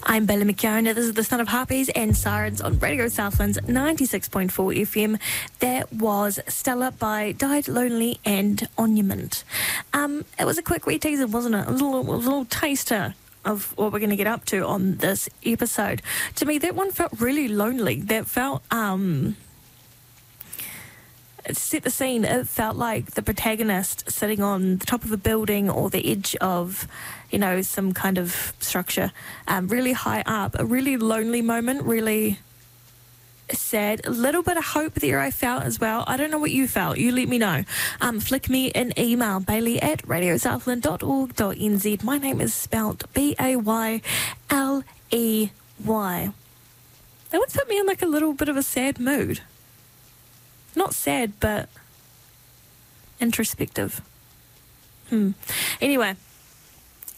I'm Bailey McKeown. This is the Son of Harpies and Sirens on Radio Southland's 96.4 FM. That was Stella by Died Lonely and Monument. It was a quick wee teaser, wasn't it? A little taster of what we're going to get up to on this episode. To me, that one felt really lonely. That felt, set the scene, it felt like the protagonist sitting on the top of a building or the edge of, some kind of structure, really high up. A really lonely moment, really sad. A little bit of hope there I felt as well. I don't know what you felt. You let me know. Flick me an email, bailey@radiosouthland.org.nz. My name is spelt Bayley. That one's put me in like a little bit of a sad mood. Not sad, but introspective. Anyway,